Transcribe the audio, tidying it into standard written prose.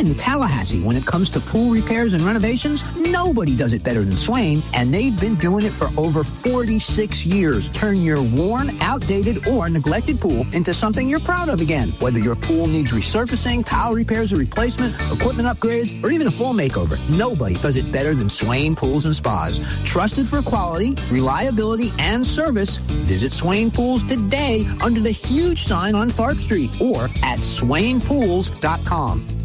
in Tallahassee, when it comes to pool repairs and renovations, nobody does it better than Swain, and they've been doing it for over 46 years. Turn your worn, outdated, or neglected pool into something you're proud of again. Whether your pool needs resurfacing, tile repairs or replacement, equipment upgrades, or even a full makeover, nobody does it better than Swain Pools and Spas. Trusted for quality, reliability, and service, visit Swain Pools today under the huge sign on Tharp Street or at swainpools.com.